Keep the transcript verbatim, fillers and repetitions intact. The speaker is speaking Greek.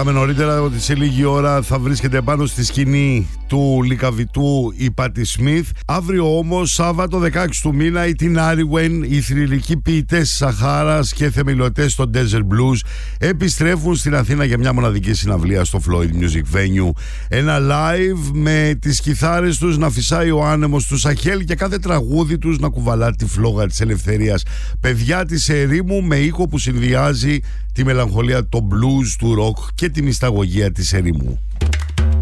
λέγαμε νωρίτερα ότι σε λίγη ώρα θα βρίσκεται πάνω στη σκηνή του Λυκαβητού η Πάτι Σμιθ. Αύριο όμως, Σάββατο δεκαέξι του μήνα, οι Tin Ariwen, οι θρυλικοί ποιητές της Σαχάρας και θεμελιωτές στο Desert Blues, επιστρέφουν στην Αθήνα για μια μοναδική συναυλία στο Floyd Music Venue. Ένα live με τις κιθάρες τους να φυσάει ο άνεμος του Σαχέλ και κάθε τραγούδι τους να κουβαλά τη φλόγα της ελευθερίας. Παιδιά της ερήμου με ήχο που συνδυάζει τη μελαγχολία, το blues, του rock και τη μυσταγωγία της ερήμου.